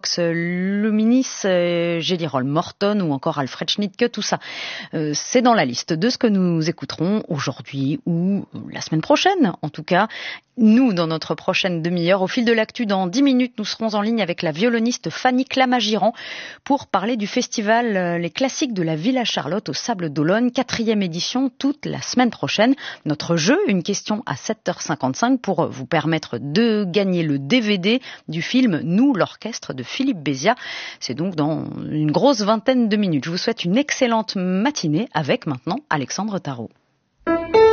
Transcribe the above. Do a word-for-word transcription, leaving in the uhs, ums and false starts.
Vox Luminis, euh, Jelly Roll Morton ou encore Alfred Schnittke, tout ça. Euh, c'est dans la liste de ce que nous écouterons aujourd'hui ou la semaine prochaine, en tout cas. Nous, dans notre prochaine demi-heure, au fil de l'actu, dans dix minutes, nous serons en ligne avec la violoniste Fanny Clamagiran pour parler du festival euh, Les Classiques de la Villa Charlotte au Sable d'Olonne, quatrième édition, toute la semaine prochaine. Notre jeu, une question à sept heures cinquante-cinq pour vous permettre de gagner le D V D du film Nous, l'orchestre de Philippe Béziat. C'est donc dans une grosse vingtaine de minutes. Je vous souhaite une excellente matinée avec maintenant Alexandre Tarot.